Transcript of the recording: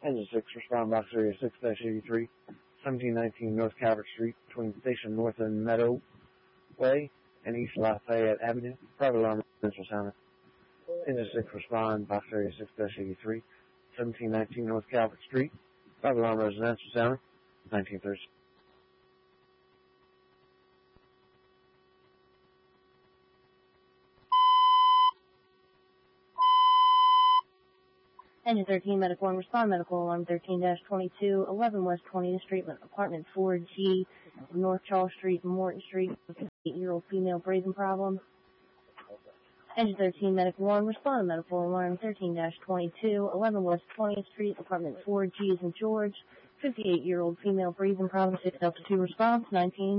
Engine 6, respond box area 6-83, 1719 North Calvert Street, between Station North and Meadow Way and East Lafayette Avenue. Private alarm residential sound. Engine 6, respond box area 6-83, 1719 North Calvert Street. Private alarm residential sound. 1930. Engine 13, medical and respond, medical alarm 13-22, 11 West 20th Street, apartment 4G, North Charles Street, Morton Street, 8-year-old female breathing problem. Engine 13, medical alarm, respond, medical alarm 13-22, 11 West 20th Street, apartment 4G, St. George, 58-year-old female breathing problem, 6 Delta 2 response, 19.